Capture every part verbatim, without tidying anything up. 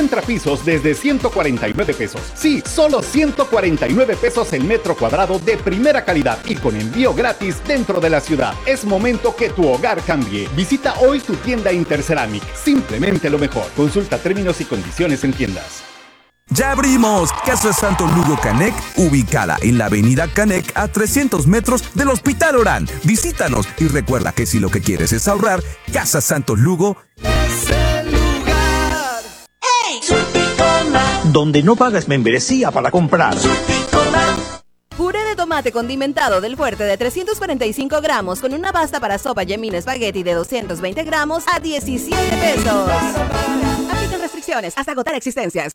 Encuentra pisos desde ciento cuarenta y nueve pesos. Sí, solo ciento cuarenta y nueve pesos el metro cuadrado de primera calidad y con envío gratis dentro de la ciudad. Es momento que tu hogar cambie. Visita hoy tu tienda Interceramic. Simplemente lo mejor. Consulta términos y condiciones en tiendas. ¡Ya abrimos! Casa Santo Lugo Canec, ubicada en la avenida Canec a trescientos metros del Hospital Orán. Visítanos y recuerda que si lo que quieres es ahorrar, Casa Santo Lugo es el lugar. ¡Ey! Surticola, donde no pagas membresía para comprar. Surticola. Puré de tomate condimentado del Fuerte de trescientos cuarenta y cinco gramos con una pasta para sopa Yemina Spaghetti de doscientos veinte gramos a diecisiete pesos. Aplican restricciones hasta agotar existencias.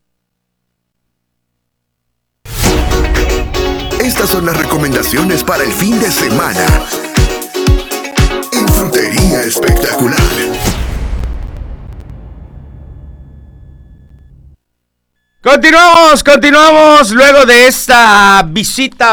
Estas son las recomendaciones para el fin de semana en Frutería Espectacular. Continuamos, continuamos luego de esta visita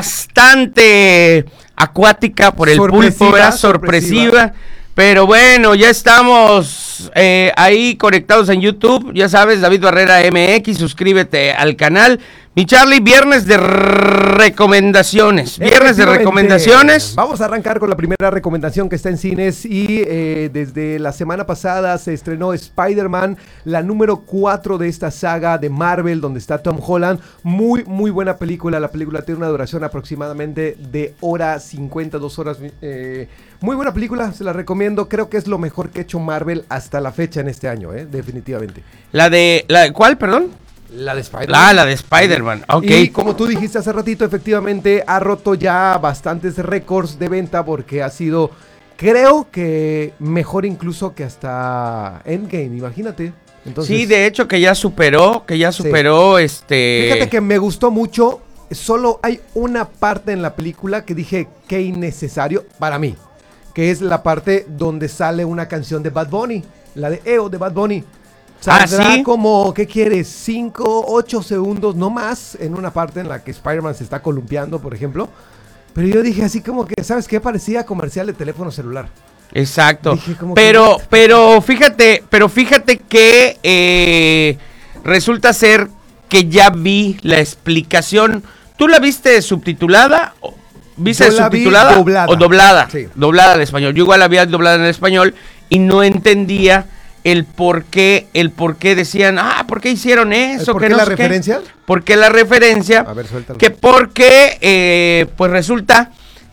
bastante acuática por el pulpo, ¿verdad? Sorpresiva. sorpresiva. Pero bueno, ya estamos eh, ahí conectados en YouTube. Ya sabes, David Barrera M X, suscríbete al canal. Mi Charlie, viernes de recomendaciones. Viernes de recomendaciones. Vamos a arrancar con la primera recomendación que está en cines y eh, desde la semana pasada se estrenó Spider-Man, la número cuatro de esta saga de Marvel, donde está Tom Holland. Muy, muy buena película. La película tiene una duración aproximadamente de hora cincuenta, dos horas. Eh, muy buena película, se la recomiendo. Creo que es lo mejor que ha hecho Marvel hasta la fecha en este año, eh, definitivamente. La de, la, ¿cuál, perdón? La de Spider-Man. Ah, la de Spider-Man, ok. Y como tú dijiste hace ratito, efectivamente ha roto ya bastantes récords de venta porque ha sido, creo que mejor incluso que hasta Endgame, imagínate. Entonces, sí, de hecho que ya superó, que ya superó sí. este... Fíjate que me gustó mucho, solo hay una parte en la película que dije que innecesario para mí, que es la parte donde sale una canción de Bad Bunny, la de E O de Bad Bunny. Saldrá ¿Ah, sí? como, ¿qué quieres? cinco, ocho segundos, no más, en una parte en la que Spider-Man se está columpiando, por ejemplo. Pero yo dije así como que, ¿sabes qué? Parecía comercial de teléfono celular. Exacto. Pero, que... pero fíjate, pero fíjate que eh, resulta ser que ya vi la explicación. ¿Tú la viste subtitulada? ¿Viste yo subtitulada? La vi doblada. O doblada. Sí. Doblada al español. Yo igual la vi doblada en español y no entendía el por qué, el por qué decían, ah, ¿por qué hicieron eso? ¿Por qué qué no la sé referencia? Qué? ¿Por qué la referencia? A ver, suéltalo. Que porque, eh, pues resulta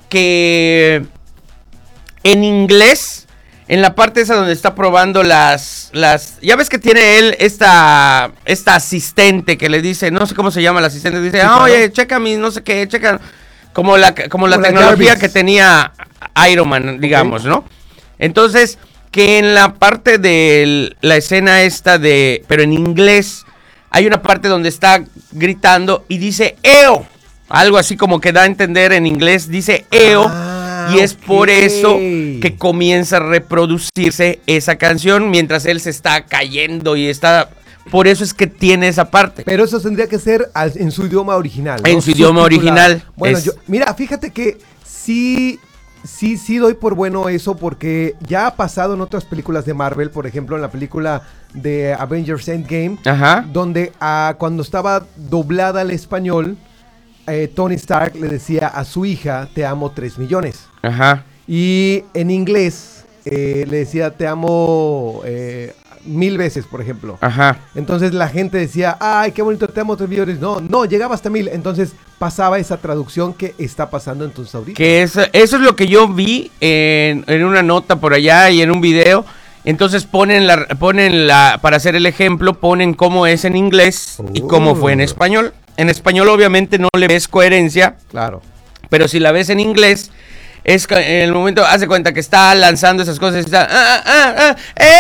que en inglés, en la parte esa donde está probando las, las, ya ves que tiene él esta, esta asistente que le dice, no sé cómo se llama la asistente, dice, sí, ah, claro. Oye, checa mi, no sé qué, checa, como la, como la como tecnología la que tenía Iron Man, digamos, okay. ¿no? Entonces, que en la parte de la escena esta de, pero en inglés, hay una parte donde está gritando y dice E O, algo así como que da a entender en inglés, dice E O, ah, y es okay. por eso que comienza a reproducirse esa canción mientras él se está cayendo y está, por eso es que tiene esa parte. Pero eso tendría que ser al, en su idioma original, ¿no? En su idioma original. Bueno, es... yo, mira, fíjate que sí... Sí, sí doy por bueno eso porque ya ha pasado en otras películas de Marvel, por ejemplo en la película de Avengers Endgame, Ajá. donde uh, cuando estaba doblada al español, eh, Tony Stark le decía a su hija, te amo tres millones. Ajá. Y en inglés eh, le decía, te amo eh, mil veces, por ejemplo. Ajá. Entonces la gente decía, ay, qué bonito, te amo tres millones. No, no, llegaba hasta mil. Entonces pasaba esa traducción que está pasando en tus ahorita. Que eso, eso es lo que yo vi en, en una nota por allá y en un video. Entonces ponen la, ponen la, para hacer el ejemplo, ponen cómo es en inglés uh. y cómo fue en español. En español obviamente no le ves coherencia. Claro. Pero si la ves en inglés, es en el momento, hace cuenta que está lanzando esas cosas, está, ah, ah, ah,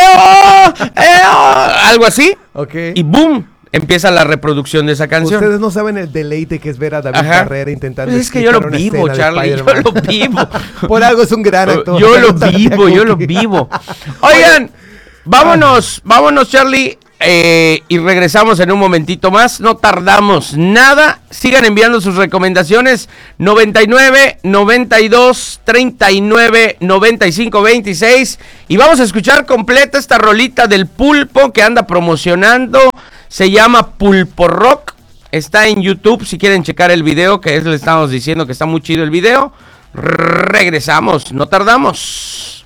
eo, eo, algo así. Ok. Y boom. Empieza la reproducción de esa canción. Ustedes no saben el deleite que es ver a David Ajá. Barrera intentando. Es que yo lo vivo, Charlie. Yo lo vivo. Por algo es un gran actor. Yo lo vivo, yo lo vivo. Oigan, vámonos, vámonos, Charlie. Eh, y regresamos en un momentito más. No tardamos nada. Sigan enviando sus recomendaciones. noventa y nueve, noventa y dos, treinta y nueve, noventa y cinco, veintiséis. Y vamos a escuchar completa esta rolita del Pulpo que anda promocionando Se llama Pulpo Rock. Está en YouTube, si quieren checar el video, que es, le estamos diciendo que está muy chido el video. Regresamos, no tardamos.